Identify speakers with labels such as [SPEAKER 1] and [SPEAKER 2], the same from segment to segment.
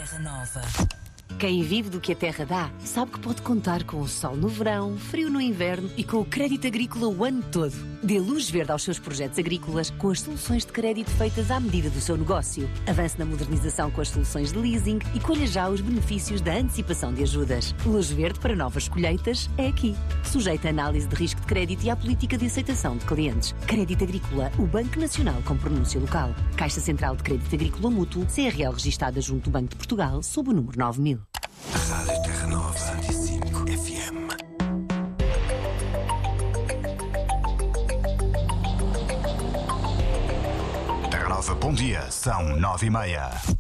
[SPEAKER 1] Terra Nova.
[SPEAKER 2] Quem vive do que a terra dá, sabe que pode contar com o sol no verão, frio no inverno e com o crédito agrícola o ano todo. Dê luz verde aos seus projetos agrícolas com as soluções de crédito feitas à medida do seu negócio. Avance na modernização com as soluções de leasing e colha já os benefícios da antecipação de ajudas. Luz verde para novas colheitas é aqui. Sujeita a análise de risco de crédito e à política de aceitação de clientes. Crédito Agrícola, o Banco Nacional com pronúncia local. Caixa Central de Crédito Agrícola Mútuo, CRL registada junto do Banco de Portugal, sob o número 9000.
[SPEAKER 3] Rádio Terra Nova 105 FM. Terra Nova, bom dia, são 9h30.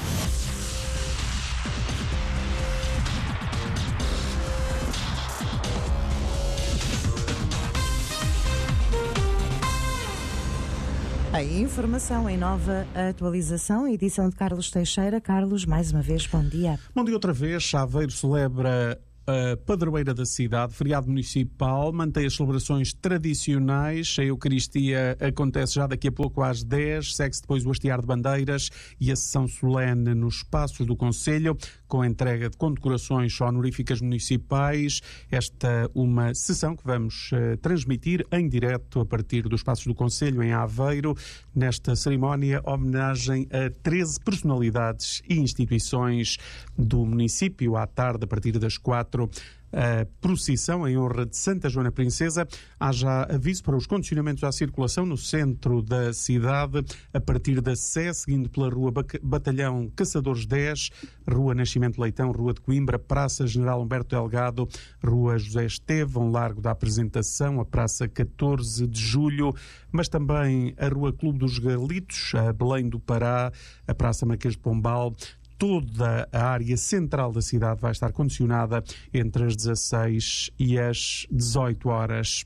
[SPEAKER 4] A informação em nova atualização, edição de Carlos Teixeira. Carlos, mais uma vez, bom dia.
[SPEAKER 5] Bom dia outra vez. Aveiro celebra a padroeira da cidade, feriado municipal, mantém as celebrações tradicionais. A Eucaristia acontece já daqui a pouco às 10, segue-se depois o hastear de bandeiras e a sessão solene nos espaços do Concelho, com a entrega de condecorações honoríficas municipais. Esta uma sessão que vamos transmitir em direto a partir dos espaços do Concelho, em Aveiro. Nesta cerimónia, homenagem a 13 personalidades e instituições do município. À tarde, a partir das 4, a procissão em honra de Santa Joana Princesa. Há já aviso para os condicionamentos à circulação no centro da cidade, a partir da Sé, seguindo pela Rua Batalhão Caçadores 10, Rua Nascimento Leitão, Rua de Coimbra, Praça General Humberto Delgado, Rua José Estevão, Largo da Apresentação, a Praça 14 de Julho, mas também a Rua Clube dos Galitos, a Belém do Pará, a Praça Marquês de Pombal. Toda a área central da cidade vai estar condicionada entre as 16 e as 18 horas.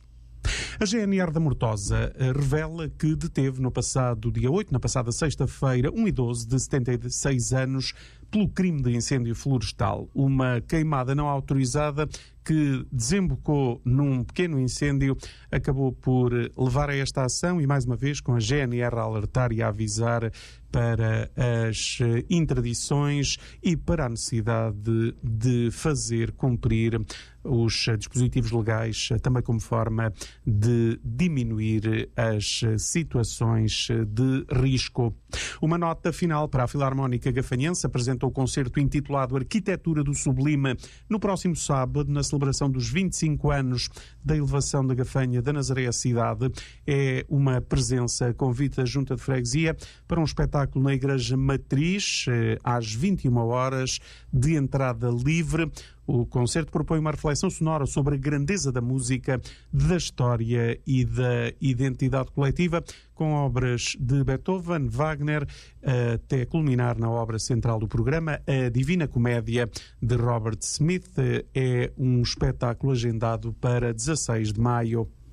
[SPEAKER 5] A GNR da Mortosa revela que deteve no passado dia 8, na passada sexta-feira, um idoso de 76 anos pelo crime de incêndio florestal. Uma queimada não autorizada que desembocou num pequeno incêndio acabou por levar a esta ação e, mais uma vez, com a GNR a alertar e a avisar para as interdições e para a necessidade de fazer cumprir os dispositivos legais, também como forma de diminuir as situações de risco. Uma nota final para a Filarmónica Gafanhense. Apresenta o concerto intitulado Arquitetura do Sublime no próximo sábado, na celebração dos 25 anos da elevação da Gafanha da Nazaré à cidade. É uma presença, convite a Junta de Freguesia para um espetáculo na Igreja Matriz, às 21 horas, de entrada livre. O concerto propõe uma reflexão sonora sobre a grandeza da música, da história e da identidade coletiva, com obras de Beethoven, Wagner, até culminar na obra central do programa, a Divina Comédia, de Robert Smith. É um espetáculo agendado para 16 de maio.